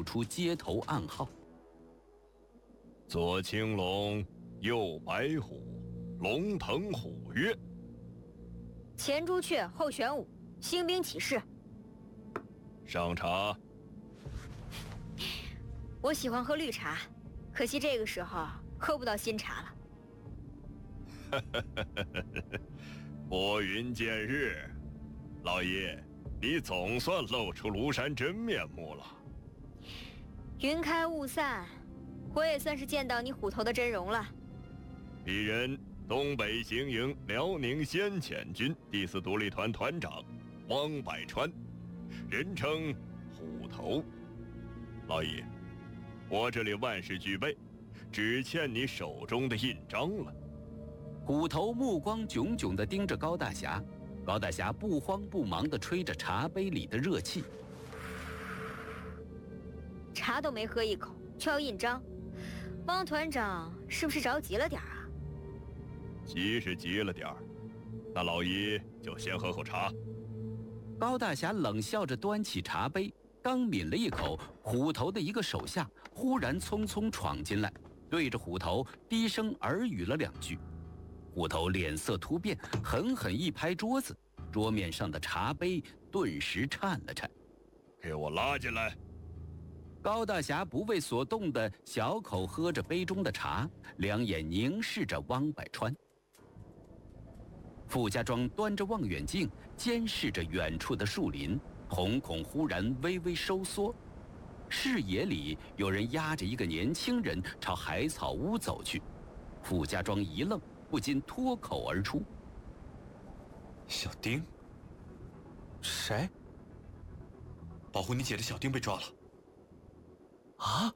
出街头暗号： 左青龙，右白虎，龙腾虎跃。 前朱雀，后玄武，兴兵起事。 上茶。 我喜欢喝绿茶，可惜这个时候喝不到新茶了。 拨云见日，老爷，你总算露出庐山真面目了。 云开雾散，我也算是见到你虎头的真容了。 鄙人东北行营辽宁先遣军第4独立团团长汪百川，人称虎头。老爷，我这里万事俱备，只欠你手中的印章了。 虎头目光炯炯地盯着高大侠，高大侠不慌不忙地吹着茶杯里的热气。 茶都没喝一口就要印章，汪团长是不是着急了点啊？ 急是急了点儿，那老爷就先喝口茶。 高大侠冷笑着端起茶杯，刚抿了一口，虎头的一个手下忽然匆匆闯进来，对着虎头低声耳语了2句。虎头脸色突变，狠狠一拍桌子，桌面上的茶杯顿时颤了颤。 给我拉进来！ 高大侠不为所动的小口喝着杯中的茶，两眼凝视着汪百川。傅家庄端着望远镜监视着远处的树林，瞳孔忽然微微收缩，视野里有人押着一个年轻人朝海草屋走去。傅家庄一愣，不禁脱口而出： 小丁？谁？保护你姐的小丁被抓了。啊！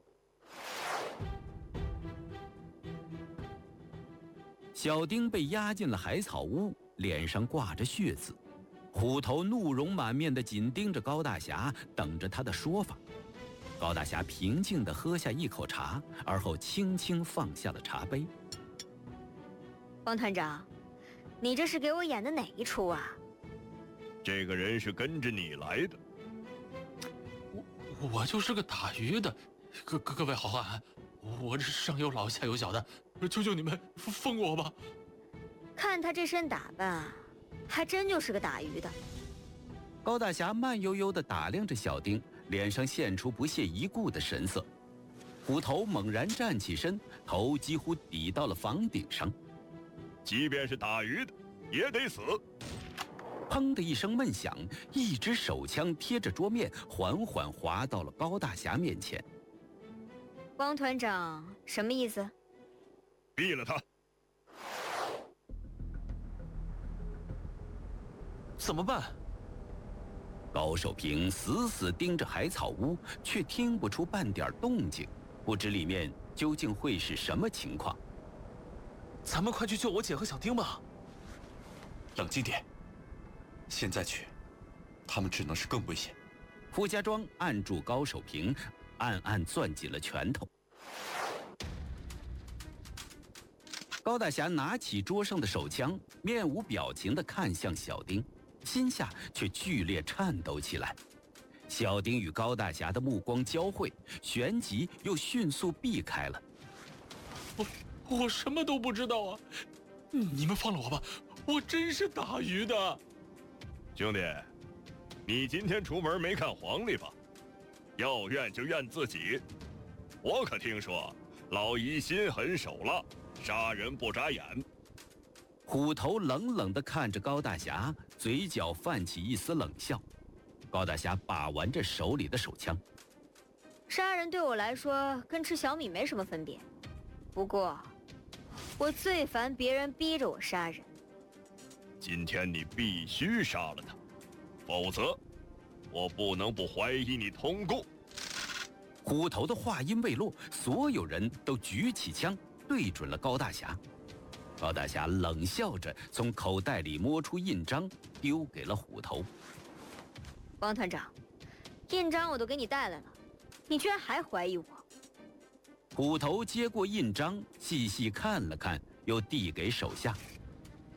小丁被押进了海草屋，脸上挂着血渍。虎头怒容满面地紧盯着高大侠，等着他的说法。高大侠平静地喝下一口茶，而后轻轻放下了茶杯。 汪团长，你这是给我演的哪一出啊？ 这个人是跟着你来的。 我就是个打鱼的，各位好汉，我这上有老下有小的，求求你们放我吧。 看他这身打扮，还真就是个打鱼的。 高大侠慢悠悠地打量着小丁，脸上现出不屑一顾的神色。虎头猛然站起身，头几乎抵到了房顶上。 即便是打鱼的，也得死！ 砰的一声闷响，一支手枪贴着桌面，缓缓滑到了高大侠面前。 汪团长，什么意思？ 毙了他！ 怎么办？ 高守平死死盯着海草屋，却听不出半点动静，不知里面究竟会是什么情况。 咱们快去救我姐和小丁吧！冷静点，现在去，他们只能是更危险。 傅家庄按住高守平，暗暗攥紧了拳头。高大侠拿起桌上的手枪，面无表情地看向小丁，心下却剧烈颤抖起来。小丁与高大侠的目光交汇，旋即又迅速避开了。 我什么都不知道啊！你们放了我吧，我真是打鱼的。 兄弟，你今天出门没看黄历吧？要怨就怨自己。我可听说老姨心狠手辣，杀人不眨眼。 虎头冷冷地看着高大侠，嘴角泛起一丝冷笑。高大侠把玩着手里的手枪。 杀人对我来说跟吃小米没什么分别，不过我最烦别人逼着我杀人。 今天你必须杀了他，否则我不能不怀疑你通共。 虎头的话音未落，所有人都举起枪对准了高大侠。高大侠冷笑着从口袋里摸出印章，丢给了虎头。 汪团长，印章我都给你带来了，你居然还怀疑我？ 虎头接过印章，细细看了看，又递给手下。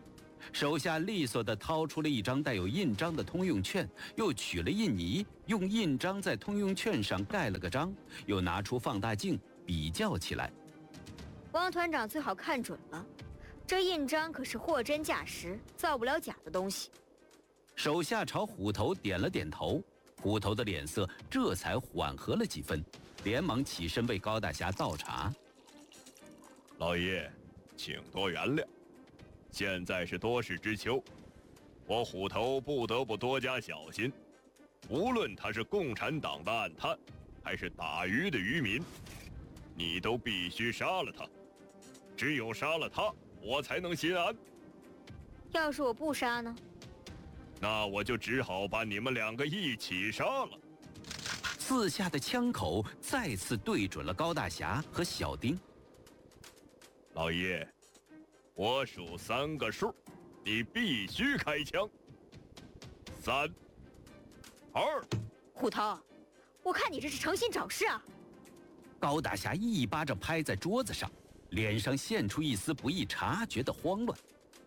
手下利索地掏出了一张带有印章的通用券，又取了印泥，用印章在通用券上盖了个章，又拿出放大镜比较起来。 汪团长最好看准了，这印章可是货真价实、造不了假的东西。 手下朝虎头点了点头，虎头的脸色这才缓和了几分，连忙起身为高大侠倒茶。 老爷，请多原谅，现在是多事之秋，我虎头不得不多加小心。无论他是共产党的暗探，还是打鱼的渔民，你都必须杀了他。只有杀了他，我才能心安。 要是我不杀呢？ 那我就只好把你们两个一起杀了。 四下的枪口再次对准了高大侠和小丁。 老爷，我数3个数，你必须开枪。3、2。 虎头，我看你这是诚心找事啊！ 高大侠一巴掌拍在桌子上，脸上现出一丝不易察觉的慌乱。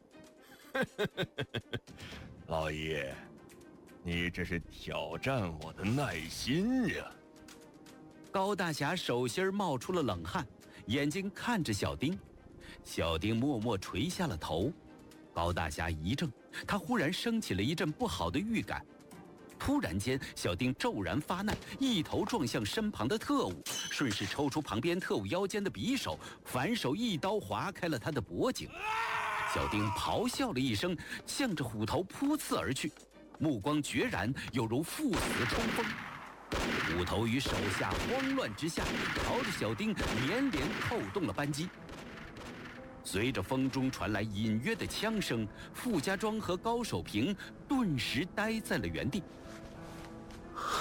老爷，你这是挑战我的耐心呀！ 高大侠手心冒出了冷汗，眼睛看着小丁。小丁默默垂下了头。高大侠一怔，他忽然升起了一阵不好的预感。突然间，小丁骤然发难，一头撞向身旁的特务，顺势抽出旁边特务腰间的匕首，反手一刀划开了他的脖颈。小丁咆哮了一声，向着虎头扑刺而去，目光决然，有如赴死冲锋。虎头与手下慌乱之下，朝着小丁连连扣动了扳机。随着风中传来隐约的枪声，傅家庄和高守平顿时呆在了原地。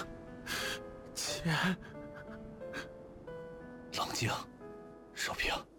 钱，冷静，守平。